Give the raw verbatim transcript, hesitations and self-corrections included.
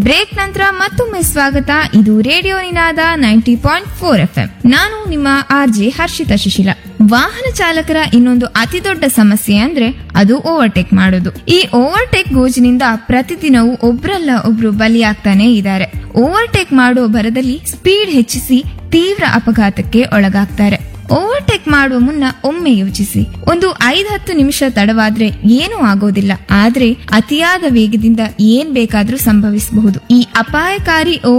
Break ನಂತರ ಮತ್ತೊಮ್ಮೆ ಸ್ವಾಗತ. ಇದು ರೇಡಿಯೋ ನಿನಾದ ninety point four F M. ನಾನು ನಿಮ್ಮ ಆರ್ ಜೆ ಹರ್ಷಿತಾ ಶಿಶಿಲ. ವಾಹನ ಚಾಲಕರ ಇನ್ನೊಂದು ಅತಿ ದೊಡ್ಡ ಸಮಸ್ಯೆ ಅಂದ್ರೆ ಅದು ಓವರ್ಟೇಕ್ ಮಾಡೋದು. ಈ ಓವರ್ಟೇಕ್ ಗೋಜಿನಿಂದ ಪ್ರತಿದಿನವೂ ಒಬ್ರಲ್ಲ ಒಬ್ರು ಬಲಿಯಾಗ್ತಾನೆ ಇದ್ದಾರೆ. ಓವರ್ಟೇಕ್ ಮಾಡೋ ಭರದಲ್ಲಿ ಸ್ಪೀಡ್ ಹೆಚ್ಚಿಸಿ ತೀವ್ರ ಅಪಘಾತಕ್ಕೆ ಒಳಗಾಗ್ತಾರೆ. ಓವರ್ಟೇಕ್ ಮಾಡುವ ಮುನ್ನ ಒಮ್ಮೆ ಯೋಚಿಸಿ. ಒಂದು ಐದ್ ಹತ್ತು ನಿಮಿಷ ತಡವಾದ್ರೆ ಏನೂ ಆಗೋದಿಲ್ಲ, ಆದ್ರೆ ಅತಿಯಾದ ವೇಗದಿಂದ ಏನ್ ಬೇಕಾದ್ರೂ ಸಂಭವಿಸಬಹುದು. ಈ ಅಪಾಯಕಾರಿ